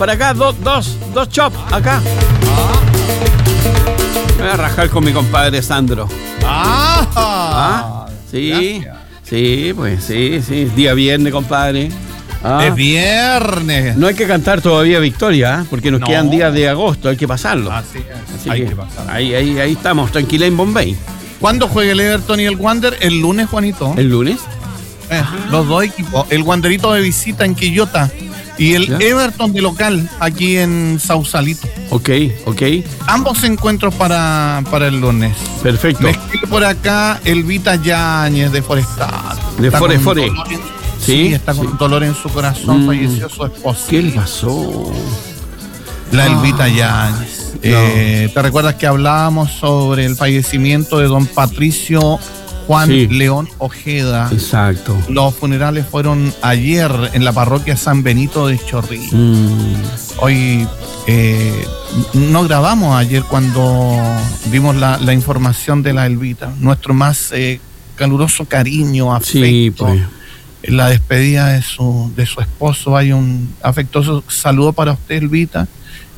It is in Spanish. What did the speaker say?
Para acá, dos chops, acá. Me voy a rajar con mi compadre Sandro. Sí, gracias. Sí, pues sí, día viernes, compadre. Es viernes. No hay que cantar todavía victoria, porque nos quedan días de agosto, hay que pasarlo. Así que pasarlo. Ahí estamos, tranquila en Bombay. ¿Cuándo juega el Everton y el Wander? El lunes, Juanito. ¿El lunes? Los dos equipos. El Wanderito de visita en Quillota y el Everton de local aquí en Sausalito. Ok. Ambos encuentros para el lunes. Perfecto. Me escribe por acá Elvita Yáñez de Forestal. De Forest. Sí, está con dolor en su corazón. Falleció su esposa. ¿Qué le pasó? La Elvita Yáñez. ¿Te recuerdas que hablábamos sobre el fallecimiento de don Patricio Juan León Ojeda? Exacto. Los funerales fueron ayer en la parroquia San Benito de Chorrillos. Hoy no grabamos ayer cuando dimos la información de la Elvita. Nuestro más caluroso cariño, afecto. Sí, pues. La despedida de su esposo. Hay un afectuoso saludo para usted, Elvita,